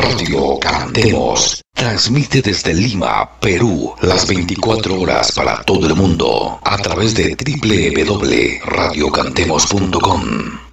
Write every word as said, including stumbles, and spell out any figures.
Radio Cantemos transmite desde Lima, Perú, las veinticuatro horas para todo el mundo a través de doble u doble u doble u punto radio cantemos punto com.